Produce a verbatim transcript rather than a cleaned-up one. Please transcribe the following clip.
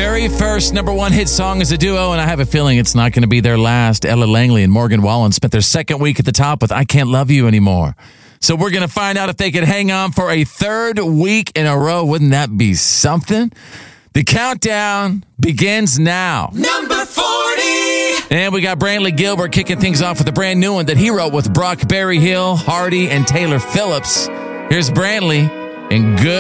very first number one hit song as a duo, and I have a feeling it's not going to be their last. Ella Langley and Morgan Wallen spent their second week at the top with I Can't Love You Anymore. So we're going to find out if they could hang on for a third week in a row. Wouldn't that be something? The countdown begins now. Number forty. And we got Brantley Gilbert kicking things off with a brand new one that he wrote with Brock Berryhill, Hardy, and Taylor Phillips. Here's Brantley and Good.